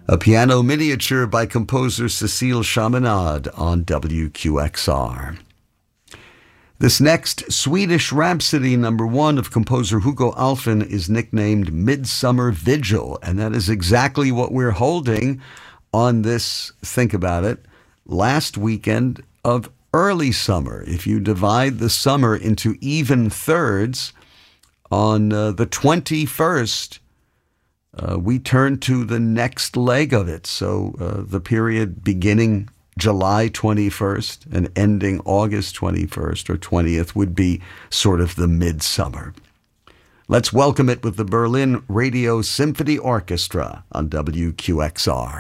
A piano miniature by composer Cécile Chaminade on WQXR. This next Swedish Rhapsody #1 of composer Hugo Alfvén is nicknamed Midsummer Vigil, and that is exactly what we're holding on this, think about it, last weekend of early summer. If you divide the summer into even thirds, on the 21st, we turn to the next leg of it. So the period beginning July 21st and ending August 21st or 20th would be sort of the midsummer. Let's welcome it with the Berlin Radio Symphony Orchestra on WQXR.